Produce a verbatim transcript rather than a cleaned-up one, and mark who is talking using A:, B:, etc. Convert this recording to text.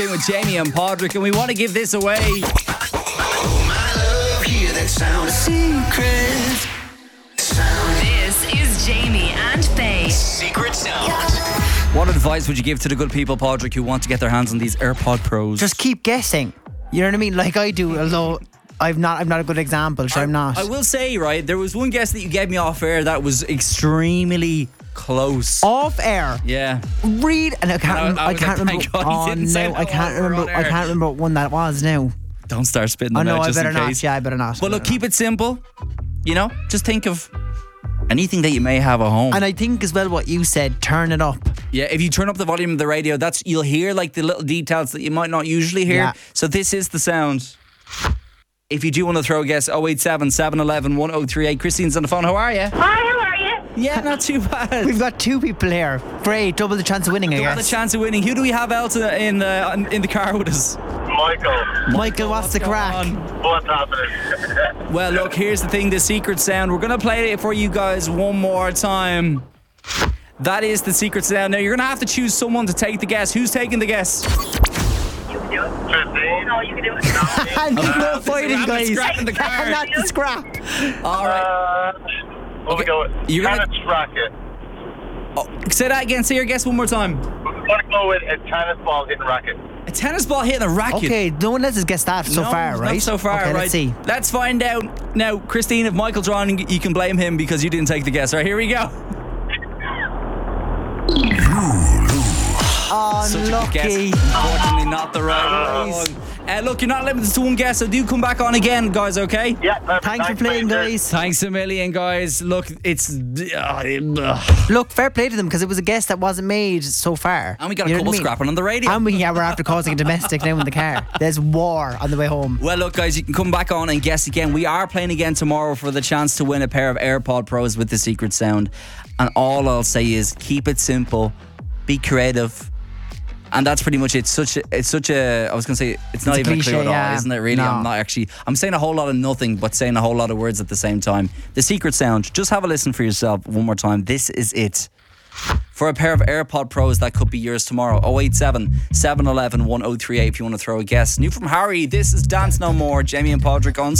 A: With Jamie and Podrick, and we want to give this away.
B: Oh, my love, hear that sound of secret sound.
C: This is Jamie and Faye.
B: Secret sound.
A: What advice would you give to the good people, Podrick, who want to get their hands on these AirPod Pros?
D: Just keep guessing. You know what I mean? Like I do, although I'm not I'm not a good example, so I'm not.
A: I will say, right, there was one guess that you gave me off air that was extremely close.
D: Off air.
A: Yeah.
D: Read and I can't.
A: And I- I
D: I,
A: was
D: can't
A: like,
D: remember.
A: thank God he
D: Oh
A: didn't say
D: no,
A: that
D: I can't
A: while we're
D: remember.
A: on
D: I
A: air.
D: can't remember what one that was now.
A: Don't start spitting
D: Oh
A: them
D: no,
A: out
D: I
A: just
D: better
A: in
D: not.
A: case.
D: Yeah, I better not.
A: But
D: I
A: look,
D: better
A: keep it simple. You know, just think of anything that you may have at home.
D: And I think as well what you said, turn it up.
A: Yeah, if you turn up the volume of the radio, that's you'll hear like the little details that you might not usually hear.
D: Yeah.
A: So this is the sound. If you do want to throw a guess, oh eight seven, seven one one, one oh three eight. Christine's on the phone. How are you?
E: Hi, how are you?
A: Yeah, not too bad.
D: We've got two people here. Great, double the chance of winning, I
A: Double the
D: guess.
A: chance of winning. Who do we have else in the in the car with us?
F: Michael,
D: Michael, what's the crack?
F: what's happening?
A: Well, look, here's the thing, the secret sound. We're going to play it for you guys one more time. That is the secret sound. Now, you're going to have to choose someone to take the guess. Who's taking the guess?
E: You can do it.
F: Christine?
E: No, you can do it.
D: And no
A: Uh,
D: fighting,
A: I'm
D: guys.
A: scrapping the car.
D: Not the scrap.
A: All right.
F: Uh, what we go with?
A: You're gonna-
F: Tennis racket.
A: Oh, say that again. Say your guess one more time.
F: We're going to go with a tennis ball hitting racket.
A: A tennis ball hitting a racket.
D: Okay, no one lets us guess that so
A: No,
D: far,
A: not
D: right?
A: so far,
D: okay,
A: right?
D: Let's see.
A: Let's find out. Now, Christine, if Michael's wrong, you can blame him because you didn't take the guess. All right, here we go.
D: Oh,
A: Such a good guess.
D: lucky.
A: Unfortunately, not the right one. Uh, look, you're not limited to one guess, so do come back on again, guys, okay?
F: Yeah, perfect.
D: Thanks for playing, guys.
A: Thanks a million, guys. Look, it's... Uh,
D: Look, fair play to them because it was a guess that wasn't made so far.
A: and we got
D: You
A: a
D: know
A: couple
D: what I mean?
A: scrapping on the radio.
D: And we, yeah, we're after causing a domestic now in the car. There's war on the way home.
A: Well, look, guys, you can come back on and guess again. We are playing again tomorrow for the chance to win a pair of AirPod Pros with the secret sound. And all I'll say is keep it simple, be creative. And that's pretty much it. Such a, it's such a, I was going to say, it's not
D: It's a
A: even a clue
D: cliche,
A: at all,
D: yeah.
A: isn't it? Really,
D: No.
A: I'm not actually, I'm saying a whole lot of nothing, but saying a whole lot of words at the same time. The secret sound, just have a listen for yourself one more time. This is it. For a pair of AirPod Pros that could be yours tomorrow. oh eight seven, seven one one, one oh three eight if you want to throw a guess. New from Harry, this is Dance No More. Jamie and Podrick on